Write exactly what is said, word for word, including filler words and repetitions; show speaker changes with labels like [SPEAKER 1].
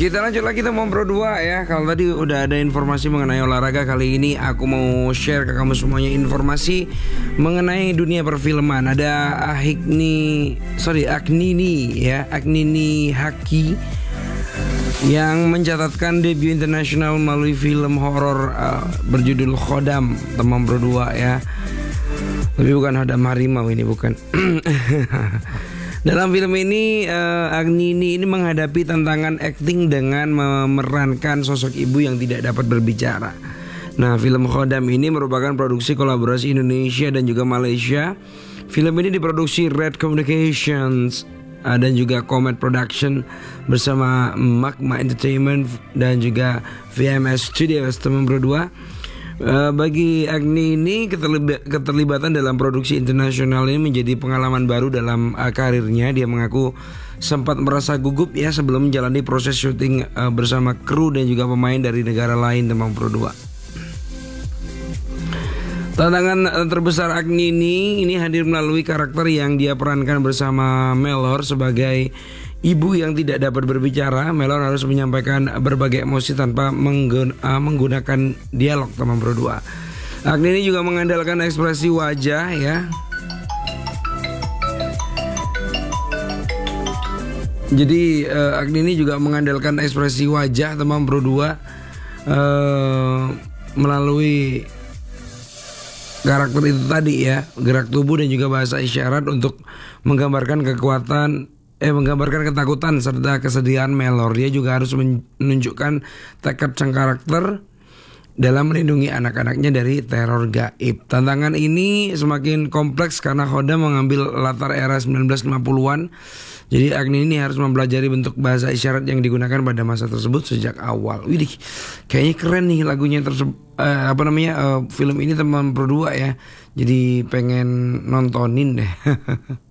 [SPEAKER 1] Kita lanjut lagi teman Pro dua ya. Kalau tadi udah ada informasi mengenai olahraga, kali ini aku mau share ke kamu semuanya informasi mengenai dunia perfilman. Ada Ahikni, sorry Agnini ya, Agnini Haki yang mencatatkan debut internasional melalui film horor uh, berjudul Khodam teman Pro dua ya. Tapi bukan Khodam harimau ini, bukan. Dalam film ini uh, Agnini ini menghadapi tantangan akting dengan memerankan sosok ibu yang tidak dapat berbicara. Nah, film Khodam ini merupakan produksi kolaborasi Indonesia dan juga Malaysia. Film ini diproduksi Red Communications uh, dan juga Comet Production bersama Magma Entertainment dan juga V M S Studios teman Pro dua. Uh, bagi Agni ini keterliba- keterlibatan dalam produksi internasional ini menjadi pengalaman baru dalam uh, karirnya. Dia mengaku sempat merasa gugup ya sebelum menjalani proses syuting uh, bersama kru dan juga pemain dari negara lain teman Pro dua. Tantangan uh, terbesar Agni ini ini hadir melalui karakter yang dia perankan bersama Mellor sebagai ibu yang tidak dapat berbicara. Mellor harus menyampaikan berbagai emosi tanpa menggun- uh, menggunakan dialog teman Pro dua. Agni ini juga mengandalkan ekspresi wajah ya. Jadi uh, Agni ini juga mengandalkan ekspresi wajah teman Pro dua uh, melalui karakter itu tadi ya, gerak tubuh dan juga bahasa isyarat untuk menggambarkan kekuatan Eh menggambarkan ketakutan serta kesedihan Mellor. Dia juga harus menunjukkan tekad sang karakter dalam melindungi anak-anaknya dari teror gaib. Tantangan ini semakin kompleks karena Khodam mengambil latar era sembilan belas lima puluhan. Jadi Agni ini harus mempelajari bentuk bahasa isyarat yang digunakan pada masa tersebut sejak awal. Widih, kayaknya keren nih lagunya tersebut. Uh, apa namanya uh, film ini teman Pro dua ya. Jadi pengen nontonin deh.